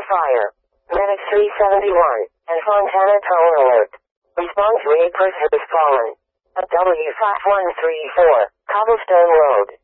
fire. Medic 371 and Fontana tower alert. Response rate person has fallen. At W5134, Cobblestone Road.